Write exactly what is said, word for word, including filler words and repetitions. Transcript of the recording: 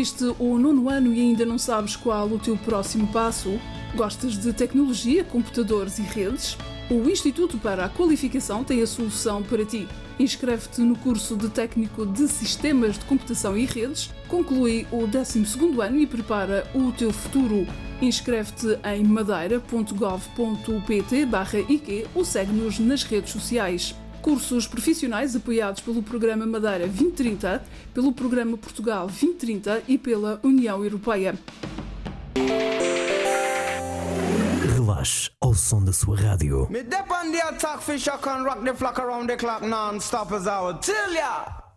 Concluíste o nono ano e ainda não sabes qual o teu próximo passo? Gostas de tecnologia, computadores e redes? O Instituto para a Qualificação tem a solução para ti. Inscreve-te no curso de Técnico de Sistemas de Computação e Redes, conclui o décimo segundo ano e prepara o teu futuro. Inscreve-te em madeira ponto gov ponto pt barra I Q ou segue-nos nas redes sociais. Cursos profissionais apoiados pelo Programa Madeira vinte trinta, pelo Programa Portugal vinte trinta e pela União Europeia. Relaxe ao som da sua rádio. Me dip on the attack fish, I can rock the flock around the clock non-stop as I would tell ya.